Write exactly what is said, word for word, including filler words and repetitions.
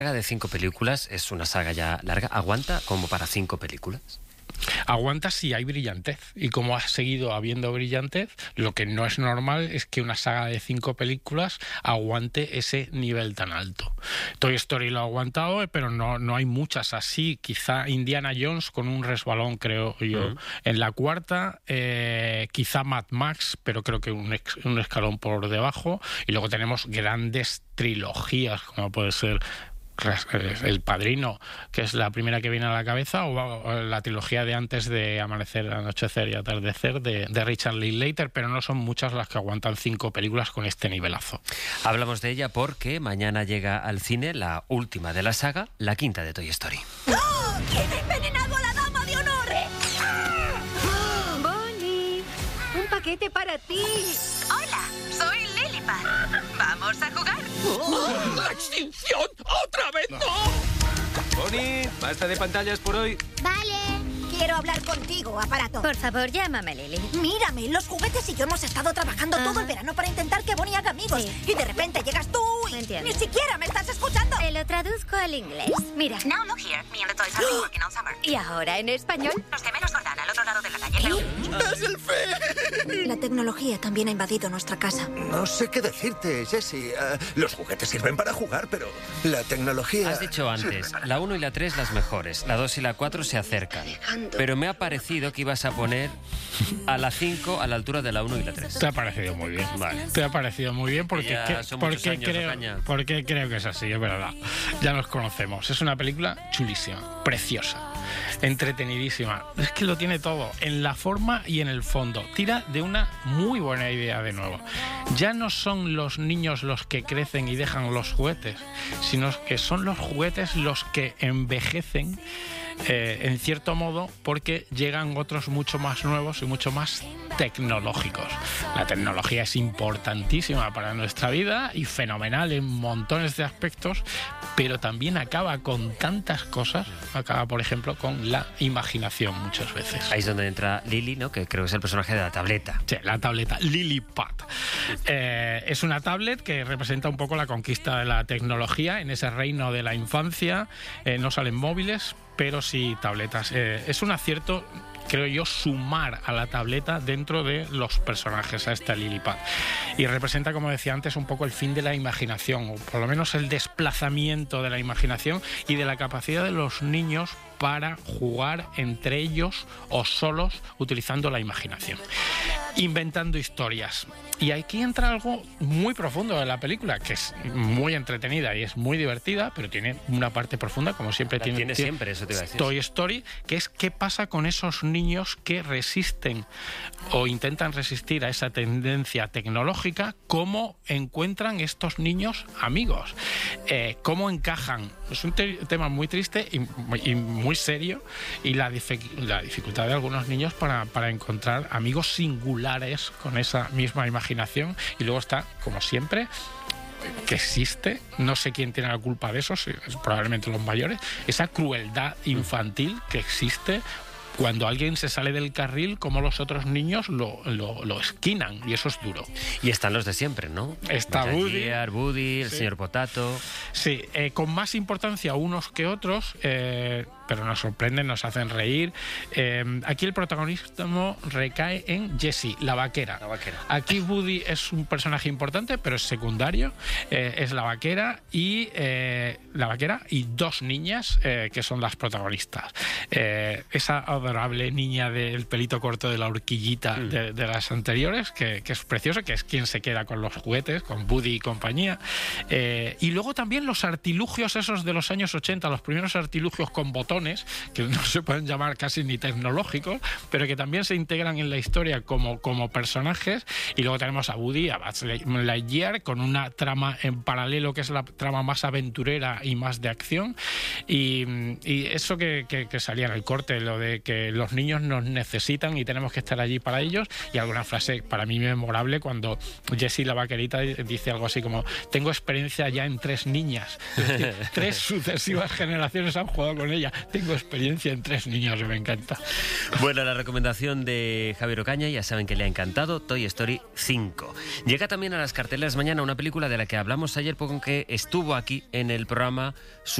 saga de cinco películas es una saga ya larga. ¿Aguanta como para cinco películas? Aguanta si hay brillantez, y como ha seguido habiendo brillantez, lo que no es normal es que una saga de cinco películas aguante ese nivel tan alto. Toy Story lo ha aguantado, pero no, no hay muchas así. Quizá Indiana Jones con un resbalón, creo yo, uh-huh. en la cuarta, eh, quizá Mad Max, pero creo que un, ex, un escalón por debajo, y luego tenemos grandes trilogías, como puede ser El Padrino, que es la primera que viene a la cabeza, o la trilogía de Antes de Amanecer, Anochecer y Atardecer de, de Richard Linklater, pero no son muchas las que aguantan cinco películas con este nivelazo. Hablamos de ella porque mañana llega al cine la última de la saga, la quinta de Toy Story. ¡Oh! ¿Quién ha envenenado a la dama de honor? ¡Ah! Bonnie, un paquete para ti. Hola, soy Lilliput. ¿Vamos a jugar? ¡Oh! ¡La extinción! ¡Otra vez no! Bonnie, basta de pantallas por hoy. Vale. Quiero hablar contigo, aparato. Por favor, llámame, Lily. Mírame, los juguetes y yo hemos estado trabajando uh-huh. todo el verano para intentar que Bonnie haga amigos. Sí. Y de repente llegas tú y Entiendo. ni siquiera me estás escuchando. Te lo traduzco al inglés. Mira. Now look here, me and the toys have been working all summer. ¿Y ahora en español? Los gemelos Jordán al otro lado de la calle, pero... ¡Es el fe! La tecnología también ha invadido nuestra casa. No sé qué decirte, Jessie. Uh, los juguetes sirven para jugar, pero la tecnología... Has dicho antes, la uno y la tres las mejores, la dos y la cuatro se acercan. Pero me ha parecido que ibas a poner a la cinco a la altura de la uno y la tres. Te ha parecido muy bien. Vale. Te ha parecido muy bien porque, que, porque, creo, porque creo que es así, es verdad. Ya nos conocemos. Es una película chulísima, preciosa, entretenidísima. Es que lo tiene todo, en la forma y en el fondo. Tira de una muy buena idea de nuevo. Ya no son los niños los que crecen y dejan los juguetes, sino que son los juguetes los que envejecen, eh, en cierto modo, porque llegan otros mucho más nuevos y mucho más tecnológicos. La tecnología es importantísima para nuestra vida y fenomenal en montones de aspectos, pero también acaba con tantas cosas. Acaba, por ejemplo, con la imaginación muchas veces. Ahí es donde entra Lily, ¿no? Que creo que es el personaje de la tableta. Sí, la tableta, Lilliput. Eh, es una tablet que representa un poco la conquista de la tecnología en ese reino de la infancia. Eh, no salen móviles, pero sí tabletas. Eh, es un acierto, creo yo, sumar a la tableta dentro de los personajes a esta Lilliput. Y representa, como decía antes, un poco el fin de la imaginación, o por lo menos el desplazamiento de la imaginación y de la capacidad de los niños para jugar entre ellos o solos utilizando la imaginación, inventando historias. Y aquí entra algo muy profundo de la película, que es muy entretenida y es muy divertida, pero tiene una parte profunda, como siempre la tiene, tiene siempre, eso te iba a decir. Toy Story, que es qué pasa con esos niños que resisten o intentan resistir a esa tendencia tecnológica, cómo encuentran estos niños amigos, eh, cómo encajan. Es un te- tema muy triste y, y muy serio, y la, dif- la dificultad de algunos niños para, para encontrar amigos singulares con esa misma imaginación. Y luego está, como siempre, que existe, no sé quién tiene la culpa de eso, probablemente los mayores, esa crueldad infantil que existe cuando alguien se sale del carril, como los otros niños lo, lo, lo esquinan, y eso es duro. Y están los de siempre, ¿no? Está Woody, Woody, el sí. señor Potato. Sí, eh, con más importancia unos que otros, eh, pero nos sorprenden, nos hacen reír. Eh, aquí el protagonismo recae en Jessie, la vaquera. La vaquera. Aquí Woody es un personaje importante, pero es secundario. Eh, es la vaquera y eh, la vaquera y dos niñas eh, que son las protagonistas. Eh, esa adorable niña del pelito corto, de la horquillita mm. de, de las anteriores, que, que es preciosa, que es quien se queda con los juguetes, con Woody y compañía. Eh, y luego también los artilugios esos de los años ochenta, los primeros artilugios con botones, que no se pueden llamar casi ni tecnológicos, pero que también se integran en la historia como, como personajes. Y luego tenemos a Woody, a Buzz Lightyear, con una trama en paralelo que es la trama más aventurera y más de acción. Y, y eso que, que, que salía en el corte, lo de que los niños nos necesitan y tenemos que estar allí para ellos. Y alguna frase para mí memorable cuando Jessie, la vaquerita, dice algo así como: tengo experiencia ya en tres niñas. Es decir, tres sucesivas generaciones han jugado con ella. Tengo experiencia en tres niños y me encanta. Bueno, la recomendación de Javier Ocaña, ya saben que le ha encantado, Toy Story cinco. Llega también a las carteleras mañana una película de la que hablamos ayer porque estuvo aquí en el programa. Su